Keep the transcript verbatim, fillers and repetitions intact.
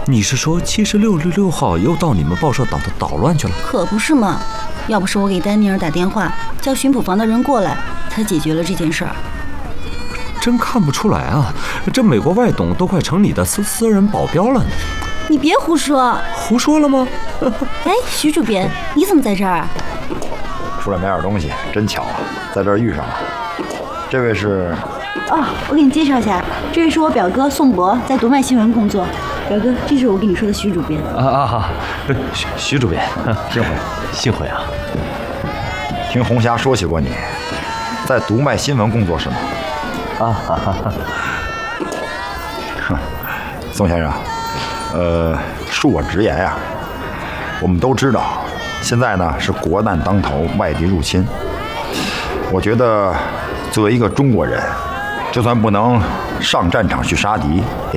你是说七十六六六号又到你们报社捣的捣乱去了？ 可不是嘛，要不是我给丹尼尔打电话，叫巡捕房的人过来，才解决了这件事儿。 真看不出来啊，这美国外董都快成你的私私人保镖了呢。 你别胡说。 胡说了吗？ 哎，徐主编，你怎么在这儿啊？ 出来买点东西，真巧啊，在这儿遇上了。这位是？ 哦，我给你介绍一下，这位是我表哥宋博，在读卖新闻工作。表哥，这是我跟你说的徐主编。 啊啊，徐徐主编， 幸会， 幸会啊。 听红霞说起过你，在读卖新闻工作是吗？ 啊哈哈哈。 哼，宋先生，呃，恕我直言呀、啊，我们都知道，现在呢是国难当头，外敌入侵。我觉得，作为一个中国人，就算不能上战场去杀敌，